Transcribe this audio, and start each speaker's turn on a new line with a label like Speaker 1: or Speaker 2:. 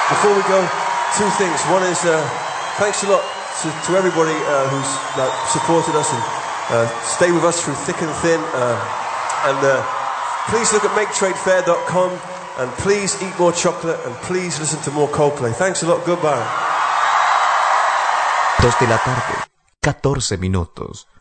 Speaker 1: Before we go, two things. One is thanks a lot to everybody who's supported us and stayed with us through thick and thin. And please look at maketradefair.com and please eat more chocolate and please listen to more Coldplay. Thanks a lot. Goodbye.
Speaker 2: 2 de la tarde, 14 minutos.